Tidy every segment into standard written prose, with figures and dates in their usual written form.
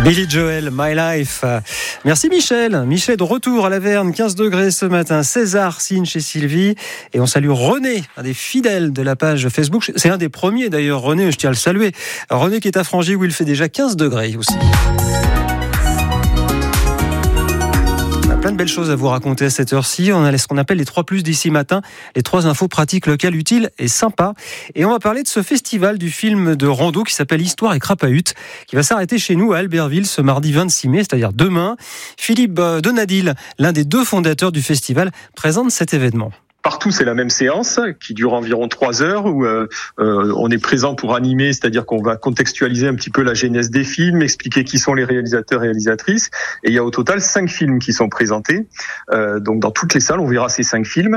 Billy Joel, My Life. Merci Michel. Michel de retour à la Verne, 15 degrés ce matin. César signe chez Sylvie. Et on salue René, un des fidèles de la page Facebook. C'est un des premiers d'ailleurs, René, je tiens à le saluer. René qui est à Frangy où il fait déjà 15 degrés aussi. Plein de belles choses à vous raconter à cette heure-ci. On a ce qu'on appelle les 3+ d'ici matin, les 3 infos pratiques, locales, utiles et sympas. Et on va parler de ce festival du film de rando qui s'appelle Histoire et Crapahut, qui va s'arrêter chez nous à Albertville ce mardi 26 mai, c'est-à-dire demain. Philippe Donadil, l'un des 2 fondateurs du festival, présente cet événement. Partout, c'est la même séance qui dure environ 3 heures où on est présent pour animer, c'est-à-dire qu'on va contextualiser un petit peu la genèse des films, expliquer qui sont les réalisateurs et réalisatrices. Et il y a au total 5 films qui sont présentés. Donc dans toutes les salles, on verra ces 5 films.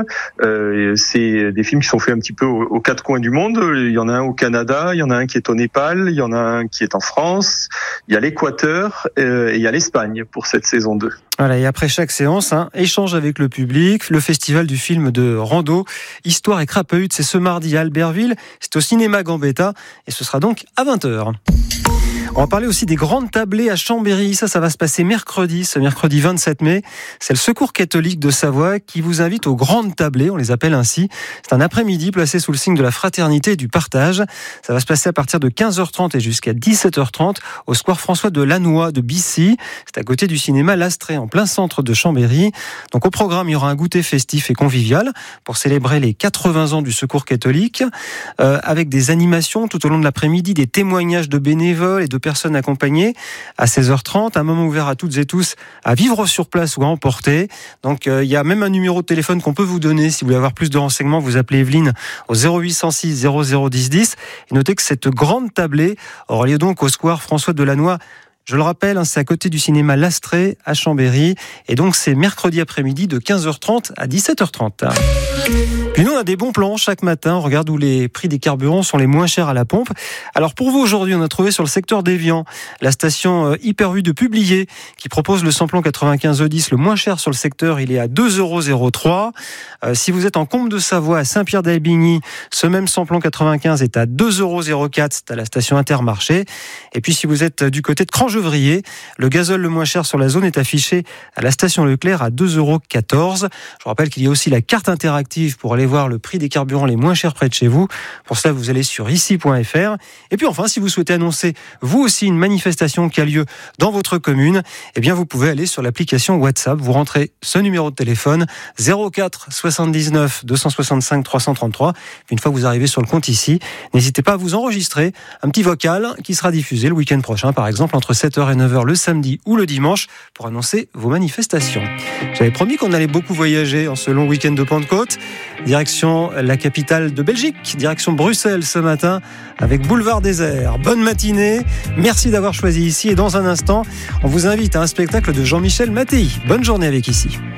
C'est des films qui sont faits un petit peu aux 4 coins du monde. Il y en a un au Canada, il y en a un qui est au Népal, il y en a un qui est en France, il y a l'Équateur et il y a l'Espagne pour cette saison 2. Voilà, et après chaque séance, échange avec le public, le festival du film de rando, Histoire et Crapahut, c'est ce mardi à Albertville, c'est au cinéma Gambetta, et ce sera donc à 20h. On va parler aussi des grandes tablées à Chambéry. Ça va se passer ce mercredi 27 mai. C'est le Secours catholique de Savoie qui vous invite aux grandes tablées, on les appelle ainsi. C'est un après-midi placé sous le signe de la fraternité et du partage. Ça va se passer à partir de 15h30 et jusqu'à 17h30 au square François de Lannoy de Bissy. C'est à côté du cinéma L'Astrée, en plein centre de Chambéry. Donc au programme, il y aura un goûter festif et convivial pour célébrer les 80 ans du Secours catholique, avec des animations tout au long de l'après-midi, des témoignages de bénévoles et de personnes accompagnées à 16h30, un moment ouvert à toutes et tous à vivre sur place ou à emporter. Donc il y a même un numéro de téléphone qu'on peut vous donner si vous voulez avoir plus de renseignements. Vous appelez Evelyne au 0806 00 10 10 et notez que cette grande tablée aura lieu donc au square François de Lannoy. Je le rappelle, c'est à côté du cinéma L'Astrée à Chambéry. Et donc, c'est mercredi après-midi de 15h30 à 17h30. Puis nous, on a des bons plans chaque matin. On regarde où les prix des carburants sont les moins chers à la pompe. Alors pour vous, aujourd'hui, on a trouvé sur le secteur d'Évian la station Hyper U de Publier qui propose le samplon 95 E10 le moins cher sur le secteur. Il est à 2,03 €. Si vous êtes en Combe de Savoie, à Saint-Pierre-d'Albigny, ce même samplon 95 est à 2,04 €. C'est à la station Intermarché. Et puis si vous êtes du côté de Crangevrier, le gazole le moins cher sur la zone est affiché à la station Leclerc à 2,14 €. Je vous rappelle qu'il y a aussi la carte interactive pour aller voir le prix des carburants les moins chers près de chez vous. Pour cela, vous allez sur ici.fr. Et puis enfin, si vous souhaitez annoncer vous aussi une manifestation qui a lieu dans votre commune, eh bien vous pouvez aller sur l'application WhatsApp. Vous rentrez ce numéro de téléphone 04 79 265 333. Puis une fois que vous arrivez sur le compte ici, n'hésitez pas à vous enregistrer un petit vocal qui sera diffusé le week-end prochain, par exemple entre 7h et 9h le samedi ou le dimanche pour annoncer vos manifestations. J'avais promis qu'on allait beaucoup voyager en ce long week-end de Pentecôte. Direction la capitale de Belgique, direction Bruxelles ce matin avec Boulevard Désert. Bonne matinée, merci d'avoir choisi ici et dans un instant, on vous invite à un spectacle de Jean-Michel Mattei. Bonne journée avec Ici.